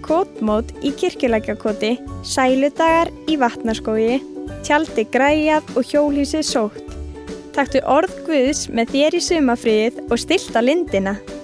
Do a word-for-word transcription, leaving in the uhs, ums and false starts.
kotmót í Kirkjulækjarkoti, sæludagar í Vatnaskógi, tjaldi græjað og hjólhýsið sótt. Taktu orð Guðs með þér í sumarfríið og stilltu á lindina.